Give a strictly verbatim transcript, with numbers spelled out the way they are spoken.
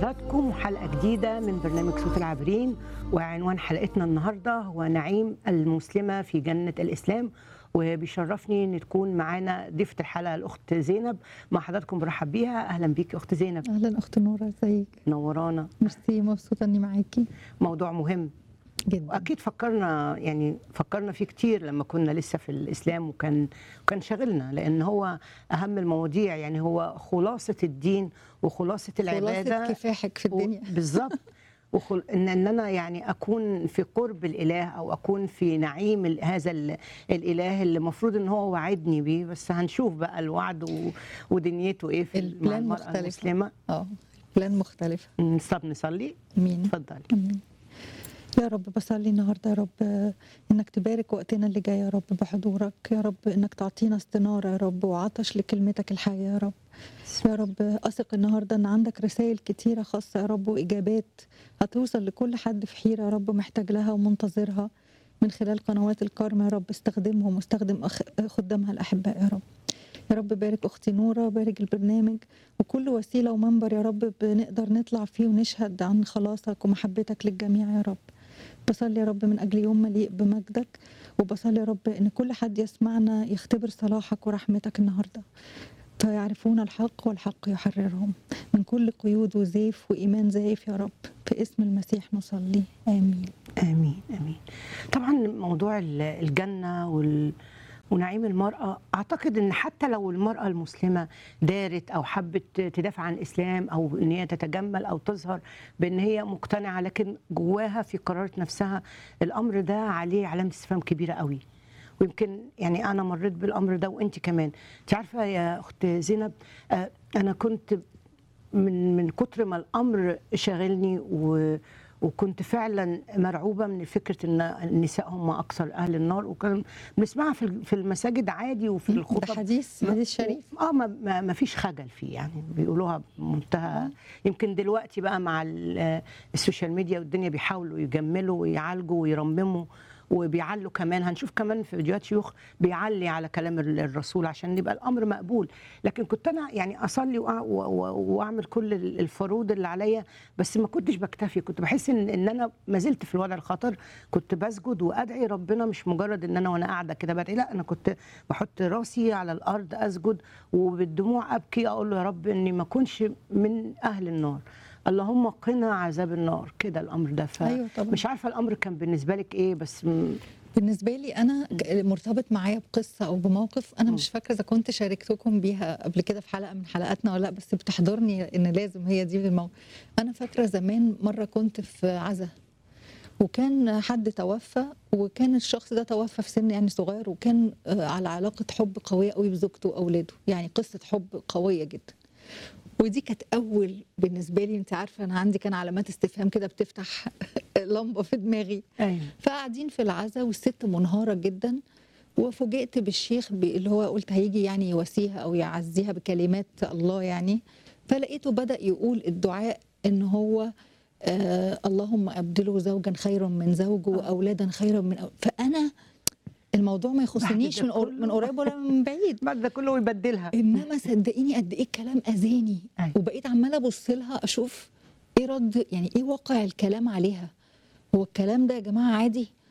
بحضراتكم حلقة جديدة من برنامج صوت العابرين، وعنوان حلقتنا النهاردة هو نعيم المسلمة في جنة الإسلام. وبيشرفني ان تكون معانا ضيفة الحلقة الأخت زينب. مع حضراتكم برحب بيها. أهلا بيكي أخت زينب. اهلا اخت نوره، ازيك؟ نورانا. ميرسي، مبسوطه اني معاكي موضوع مهم جدا. واكيد فكرنا يعني فكرنا فيه كتير لما كنا لسه في الاسلام، وكان كان شاغلنا لان هو اهم المواضيع، يعني هو خلاصه الدين وخلاصه العباده، خلاصه كفاحك في الدنيا. بالظبط. وخل... ان ان انا يعني اكون في قرب الاله او اكون في نعيم ال- هذا ال... الاله اللي المفروض ان هو وعدني بيه. بس هنشوف بقى الوعد و... ودنيته ايه في مع البلان المراه مختلفه. المسلمه. اه بلان مختلفه. نصب نصلي. امين. اتفضلي. امين. يا رب بصلي النهارده يا رب انك تبارك وقتنا اللي جاي يا رب بحضورك، يا رب انك تعطينا استناره يا رب وعطش لكلمتك الحيه يا رب. يا رب اثق النهارده ان عندك رسائل كتيره خاصه يا رب واجابات هتوصل لكل حد في حيره يا رب محتاج لها ومنتظرها من خلال قنوات الكارما. يا رب استخدمهم واستخدم أخ- خدامها الاحباء يا رب. يا رب بارك اختي نوره، بارك البرنامج وكل وسيله ومنبر يا رب بنقدر نطلع فيه ونشهد عن خلاصك ومحبتك للجميع يا رب. بصلي يا رب من أجل يوم مليء بمجدك، وبصلي يا رب إن كل حد يسمعنا يختبر صلاحك ورحمتك النهاردة، فيعرفون الحق والحق يحررهم من كل قيود وزيف وإيمان زائف يا رب. في اسم المسيح نصلي، آمين. امين امين. طبعا موضوع ال- الجنه وال ونعيم المرأة، أعتقد أن حتى لو المرأة المسلمة دارت أو حبت تدافع عن الإسلام أو أن هي تتجمل أو تظهر بأن هي مقتنعة، لكن جواها في قرارة نفسها الأمر ده عليه علامة استفهام كبيرة قوي. ويمكن يعني أنا مريت بالأمر ده وأنت كمان. أنت عارفة يا أخت زينب، آه، أنا كنت من من كتر ما الامر شاغلني و وكنت فعلا مرعوبه من فكره ان النساء هم اكثر اهل النار، وكان بنسمعها في في المساجد عادي وفي ده الخطب. حديث حديث شريف. اه ما, ما ما فيش خجل فيه، يعني بيقولوها بمنتهى. يمكن دلوقتي بقى مع ال- السوشيال ميديا والدنيا بيحاولوا يجملوا ويعالجوا ويرمموا وبيعلوا كمان. هنشوف كمان في فيديوهات شيوخ بيعلي على كلام ال- الرسول عشان يبقى الامر مقبول. لكن كنت انا يعني اصلي وأع- و- و- واعمل كل ال- الفروض اللي عليا، بس ما كنتش بكتفي. كنت بحس ان ان انا ما زلت في الوضع الخطر. كنت بسجد وادعي ربنا، مش مجرد ان انا وانا قاعده كده بدعي، لا، انا كنت بحط راسي على الارض اسجد وبالدموع ابكي، اقول له يا رب اني ما اكونش من اهل النار، اللهم قنا عذاب النار. كده الامر ده. أيوة طبعا. فمش عارفه الامر كان بالنسبه لك ايه، بس م- بالنسبة لي أنا ك- مرتبط معايا بقصة أو بموقف، أنا مم. مش فاكرة إذا كنت شاركتكم بيها قبل كده في حلقة من حلقاتنا ولا لأ، بس بتحضرني إن لازم هي دي الموقف. أنا فاكرة زمان مرة كنت في عزا وكان حد توفى، وكان الشخص ده توفى في سن يعني صغير، وكان آه، على علاقة حب قوية قوي بزوجته وأولاده، يعني قصة حب قوية جدا. ودي كانت أول بالنسبة لي، أنت عارفة أنا عندي كان علامات استفهام كده بتفتح لمبة في دماغي. ايوه فقاعدين في العزا والست منهارة جدا، وفوجئت بالشيخ ب- اللي هو قلت هيجي يعني يواسيها أو يعزيها بكلمات الله يعني. فلقيته بدأ يقول الدعاء إن هو آه اللهم أبدله زوجا خيرا من زوجه آه. وأولادا خيرا من أو... فأنا الموضوع ما يخصنيش ده من قر- من كله. قريب ولا من بعيد، بعد ده كله يبدلها. انما صدقيني قد ايه الكلام اذاني. أيوة. وبقيت عماله ابص لها اشوف ايه رد، يعني ايه واقع الكلام عليها. هو الكلام ده يا جماعه عادي؟